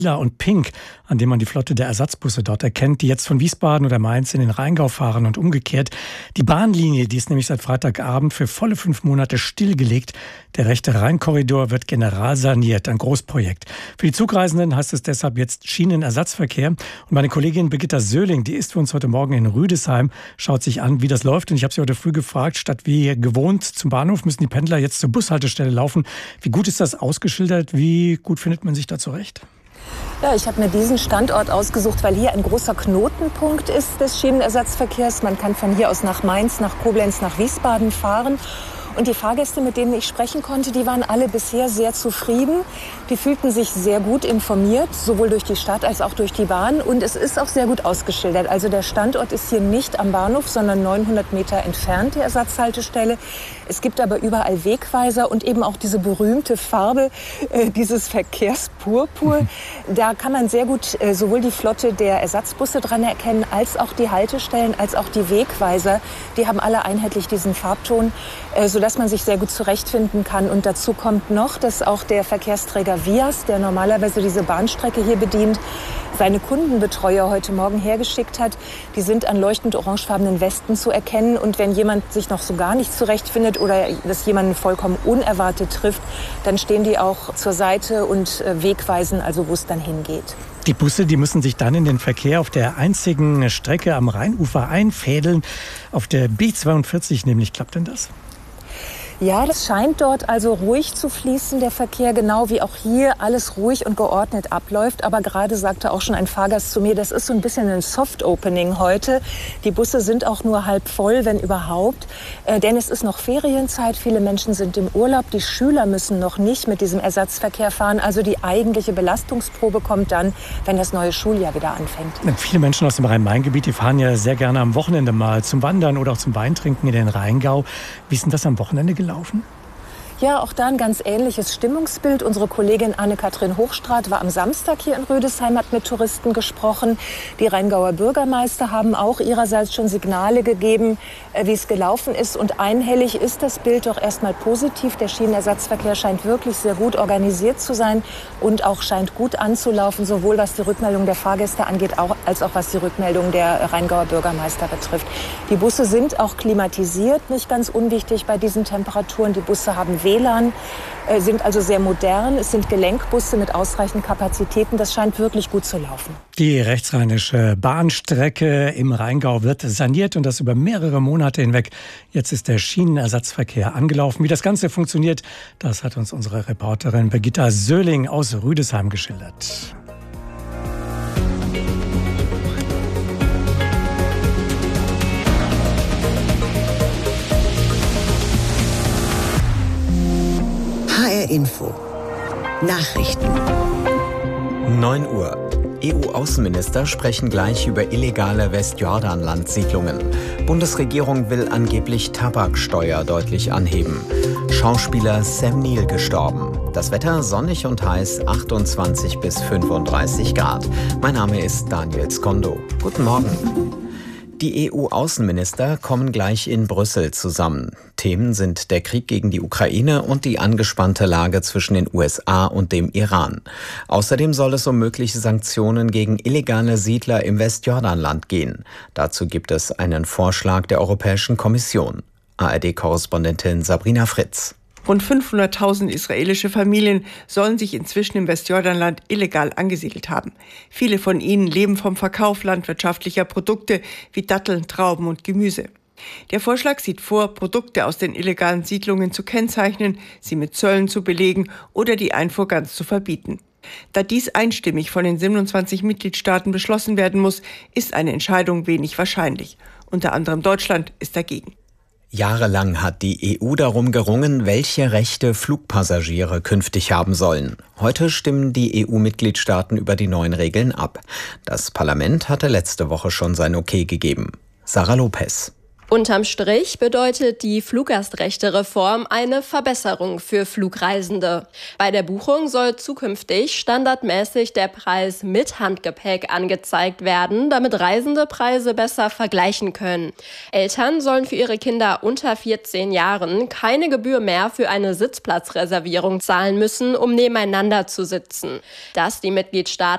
Lila und Pink, an dem man die Flotte der Ersatzbusse dort erkennt, die jetzt von Wiesbaden oder Mainz in den Rheingau fahren und umgekehrt. Die Bahnlinie, die ist nämlich seit Freitagabend für volle 5 Monate stillgelegt. Der rechte Rheinkorridor wird generalsaniert, ein Großprojekt. Für die Zugreisenden heißt es deshalb jetzt Schienenersatzverkehr. Und meine Kollegin Birgitta Söhling, die ist für uns heute Morgen in Rüdesheim, schaut sich an, wie das läuft. Und ich habe sie heute früh gefragt, statt wie gewohnt zum Bahnhof müssen die Pendler jetzt zur Bushaltestelle laufen. Wie gut ist das ausgeschildert? Wie gut findet man sich da zurecht? Ja, ich habe mir diesen Standort ausgesucht, weil hier ein großer Knotenpunkt ist des Schienenersatzverkehrs. Man kann von hier aus nach Mainz, nach Koblenz, nach Wiesbaden fahren. Und die Fahrgäste, mit denen ich sprechen konnte, die waren alle bisher sehr zufrieden. Die fühlten sich sehr gut informiert, sowohl durch die Stadt als auch durch die Bahn. Und es ist auch sehr gut ausgeschildert. Also der Standort ist hier nicht am Bahnhof, sondern 900 Meter entfernt, die Ersatzhaltestelle. Es gibt aber überall Wegweiser und eben auch diese berühmte Farbe dieses Verkehrs Purpur. Da kann man sehr gut sowohl die Flotte der Ersatzbusse dran erkennen, als auch die Haltestellen, als auch die Wegweiser. Die haben alle einheitlich diesen Farbton, sodass man sich sehr gut zurechtfinden kann. Und dazu kommt noch, dass auch der Verkehrsträger Vias, der normalerweise diese Bahnstrecke hier bedient, seine Kundenbetreuer heute Morgen hergeschickt hat. Die sind an leuchtend orangefarbenen Westen zu erkennen. Und wenn jemand sich noch so gar nicht zurechtfindet oder das jemanden vollkommen unerwartet trifft, dann stehen die auch zur Seite und wegweisen, also wo es dann hingeht. Die Busse, die müssen sich dann in den Verkehr auf der einzigen Strecke am Rheinufer einfädeln. Auf der B42 nämlich. Klappt denn das? Ja, das scheint dort also ruhig zu fließen, der Verkehr, genau wie auch hier alles ruhig und geordnet abläuft. Aber gerade sagte auch schon ein Fahrgast zu mir, das ist so ein bisschen ein Soft-Opening heute. Die Busse sind auch nur halb voll, wenn überhaupt. Denn es ist noch Ferienzeit, viele Menschen sind im Urlaub. Die Schüler müssen noch nicht mit diesem Ersatzverkehr fahren. Also die eigentliche Belastungsprobe kommt dann, wenn das neue Schuljahr wieder anfängt. Viele Menschen aus dem Rhein-Main-Gebiet, die fahren ja sehr gerne am Wochenende mal zum Wandern oder auch zum Weintrinken in den Rheingau. Wie ist denn das am Wochenende gelaufen? Ja, auch da ein ganz ähnliches Stimmungsbild. Unsere Kollegin Anne-Kathrin Hochstraat war am Samstag hier in Rüdesheim, hat mit Touristen gesprochen. Die Rheingauer Bürgermeister haben auch ihrerseits schon Signale gegeben, wie es gelaufen ist. Und einhellig ist das Bild doch erstmal positiv. Der Schienenersatzverkehr scheint wirklich sehr gut organisiert zu sein und auch scheint gut anzulaufen, sowohl was die Rückmeldung der Fahrgäste angeht, als auch was die Rückmeldung der Rheingauer Bürgermeister betrifft. Die Busse sind auch klimatisiert, nicht ganz unwichtig bei diesen Temperaturen. Die Busse haben WLAN, sind also sehr modern. Es sind Gelenkbusse mit ausreichend Kapazitäten. Das scheint wirklich gut zu laufen. Die rechtsrheinische Bahnstrecke im Rheingau wird saniert und das über mehrere Monate hinweg. Jetzt ist der Schienenersatzverkehr angelaufen. Wie das Ganze funktioniert, das hat uns unsere Reporterin Birgitta Söhling aus Rüdesheim geschildert. HR Info. Nachrichten. 9 Uhr. EU-Außenminister sprechen gleich über illegale Westjordanland-Siedlungen. Bundesregierung will angeblich Tabaksteuer deutlich anheben. Schauspieler Sam Neill gestorben. Das Wetter sonnig und heiß, 28 bis 35 Grad. Mein Name ist Daniel Skondo. Guten Morgen. Die EU-Außenminister kommen gleich in Brüssel zusammen. Themen sind der Krieg gegen die Ukraine und die angespannte Lage zwischen den USA und dem Iran. Außerdem soll es um mögliche Sanktionen gegen illegale Siedler im Westjordanland gehen. Dazu gibt es einen Vorschlag der Europäischen Kommission. ARD-Korrespondentin Sabrina Fritz. Rund 500.000 israelische Familien sollen sich inzwischen im Westjordanland illegal angesiedelt haben. Viele von ihnen leben vom Verkauf landwirtschaftlicher Produkte wie Datteln, Trauben und Gemüse. Der Vorschlag sieht vor, Produkte aus den illegalen Siedlungen zu kennzeichnen, sie mit Zöllen zu belegen oder die Einfuhr ganz zu verbieten. Da dies einstimmig von den 27 Mitgliedstaaten beschlossen werden muss, ist eine Entscheidung wenig wahrscheinlich. Unter anderem Deutschland ist dagegen. Jahrelang hat die EU darum gerungen, welche Rechte Flugpassagiere künftig haben sollen. Heute stimmen die EU-Mitgliedstaaten über die neuen Regeln ab. Das Parlament hatte letzte Woche schon sein Okay gegeben. Sarah Lopez. Unterm Strich bedeutet die Fluggastrechte-Reform eine Verbesserung für Flugreisende. Bei der Buchung soll zukünftig standardmäßig der Preis mit Handgepäck angezeigt werden, damit Reisende Preise besser vergleichen können. Eltern sollen für ihre Kinder unter 14 Jahren keine Gebühr mehr für eine Sitzplatzreservierung zahlen müssen, um nebeneinander zu sitzen. Dass die Mitgliedstaaten